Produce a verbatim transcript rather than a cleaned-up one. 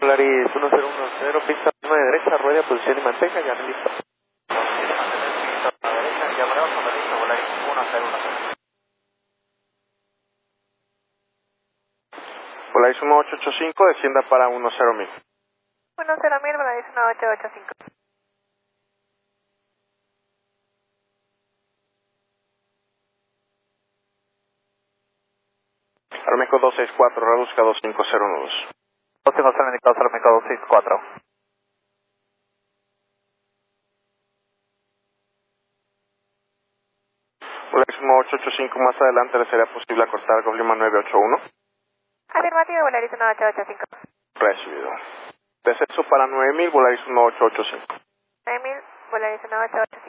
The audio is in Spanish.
Polaris uno cero uno cero, pista uno de derecha, rueda, posición y mantenga, ya listo. Pista a la derecha, llamaremos a Polaris, Polaris uno cero uno cero. Polaris uno ocho ocho cinco, descienda para uno cero mil. uno cero mil, Polaris uno ocho ocho cinco. Armeco dos seis cuatro, reduzca dos cinco cero nudos. dos cinco cero indicado, Armeco dos seis cuatro. Polaris uno ocho ocho cinco, más adelante le sería posible acortar Goblima nueve ocho uno. Afirmativo, Polaris uno ocho ocho cinco. Recibido. Descenso para nueve mil, Polaris uno ocho ocho cinco. nueve mil, Polaris uno ocho ocho cinco.